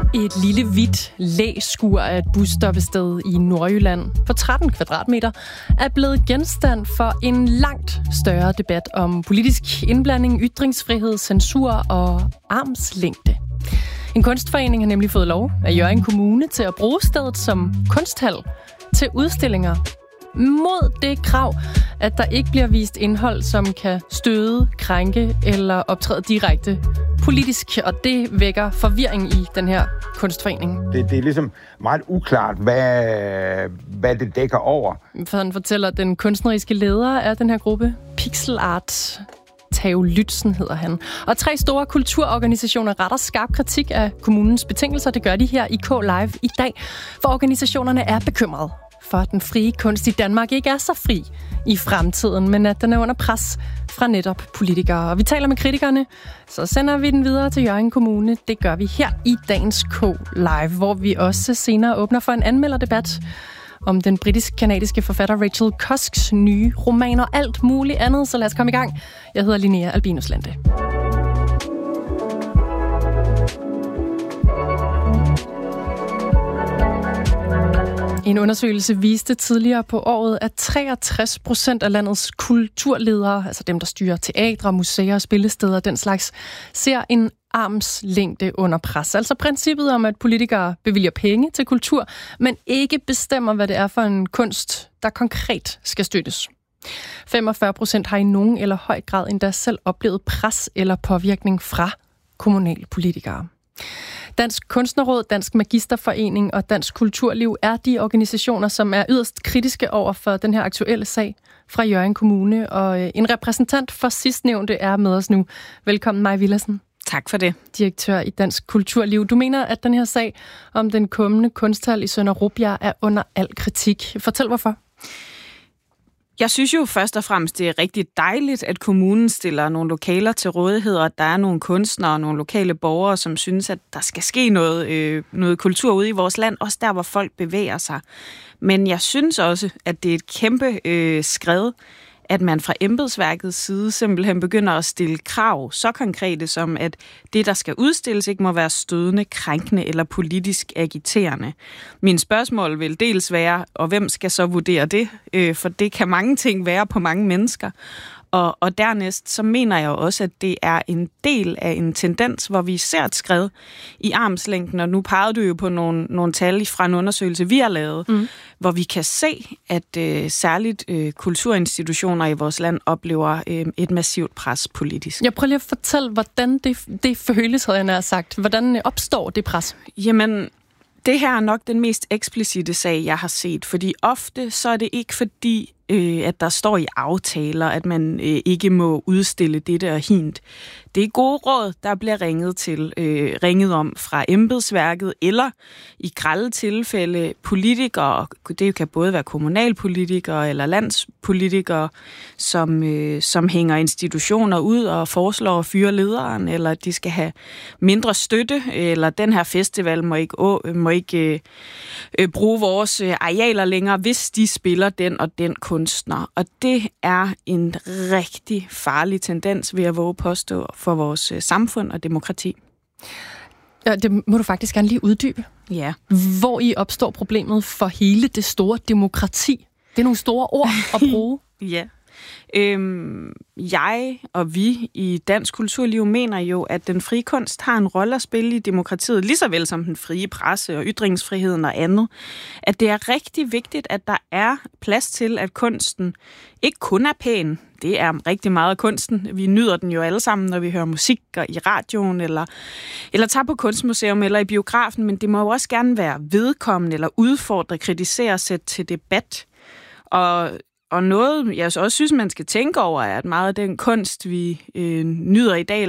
Et lille hvidt læskur af et busstoppested i Nordjylland på 13 kvadratmeter er blevet genstand for en langt større debat om politisk indblanding, ytringsfrihed, censur og armslængde. En kunstforening har nemlig fået lov af Hjørring Kommune til at bruge stedet som kunsthal til udstillinger mod det krav, at der ikke bliver vist indhold, som kan støde, krænke eller optræde direkte politisk, og det vækker forvirring i den her kunstforening. Det er ligesom meget uklart, hvad det dækker over. For han fortæller den kunstneriske leder af den her gruppe, Pixel Art, Theo Lytzen hedder han. Og 3 store kulturorganisationer retter skarp kritik af kommunens betingelser. Det gør de her i K-Live i dag, for organisationerne er bekymrede for, at den frie kunst i Danmark ikke er så fri i fremtiden, men at den er under pres fra netop politikere. Og vi taler med kritikerne, så sender vi den videre til Hjørring Kommune. Det gør vi her i dagens K-Live, hvor vi også senere åbner for en anmelderdebat om den britisk-kanadiske forfatter Rachel Cusks nye roman og alt muligt andet. Så lad os komme i gang. Jeg hedder Linnea Albinus Lande. En undersøgelse viste tidligere på året, at 63% af landets kulturledere, altså dem, der styrer teatre, museer, spillesteder, den slags, ser en armslængde under pres. Altså princippet om, at politikere bevilger penge til kultur, men ikke bestemmer, hvad det er for en kunst, der konkret skal støttes. 45% har i nogen eller høj grad endda selv oplevet pres eller påvirkning fra kommunalpolitikere. Dansk Kunstnerråd, Dansk Magisterforening og Dansk Kulturliv er de organisationer, som er yderst kritiske over for den her aktuelle sag fra Hjørring Kommune. Og en repræsentant for sidstnævnte er med os nu. Velkommen, Maja Villadsen. Tak for det. Direktør i Dansk Kulturliv. Du mener, at den her sag om den kommende kunsthal i Sønder Rubjerg er under al kritik. Fortæl hvorfor. Jeg synes jo først og fremmest, det er rigtig dejligt, at kommunen stiller nogle lokaler til rådighed, og at der er nogle kunstnere og nogle lokale borgere, som synes, at der skal ske noget kultur ude i vores land, også der, hvor folk bevæger sig. Men jeg synes også, at det er et kæmpe skred, at man fra embedsværkets side simpelthen begynder at stille krav så konkrete som, at det, der skal udstilles, ikke må være stødende, krænkende eller politisk agiterende. Mine spørgsmål vil dels være, og hvem skal så vurdere det? For det kan mange ting være på mange mennesker. Og dernæst, så mener jeg også, at det er en del af en tendens, hvor vi ser et skred i armslængden, og nu pegede du jo på nogle tal fra en undersøgelse, vi har lavet, hvor vi kan se, at særligt kulturinstitutioner i vores land oplever et massivt pres politisk. Jeg prøver lige at fortælle, hvordan det føles, havde jeg nær sagt. Hvordan opstår det pres? Jamen, det her er nok den mest eksplicite sag, jeg har set, fordi ofte så er det ikke fordi, at der står i aftaler, at man ikke må udstille dette og hint. Det er gode råd, der bliver ringet om fra embedsværket, eller i grelle tilfælde politikere, det kan både være kommunalpolitikere eller landspolitikere, som hænger institutioner ud og foreslår at fyre lederen, eller de skal have mindre støtte, eller den her festival må ikke bruge vores arealer længere, hvis de spiller den og den kunstner. Og det er en rigtig farlig tendens, vil jeg våge påstå, for vores samfund og demokrati. Ja, det må du faktisk gerne lige uddybe. Ja. Hvor i opstår problemet for hele det store demokrati? Det er nogle store ord at bruge. Ja. Jeg og vi i Dansk Kulturliv mener jo, at den frie kunst har en rolle at spille i demokratiet, lige så vel som den frie presse og ytringsfriheden og andet. At det er rigtig vigtigt, at der er plads til, at kunsten ikke kun er pæn. Det er rigtig meget af kunsten. Vi nyder den jo alle sammen, når vi hører musik og i radioen, eller tager på kunstmuseum eller i biografen, men det må jo også gerne være vedkommende eller udfordre, kritisere, sætte til debat. Og noget, jeg også synes, man skal tænke over, er, at meget af den kunst, vi nyder i dag,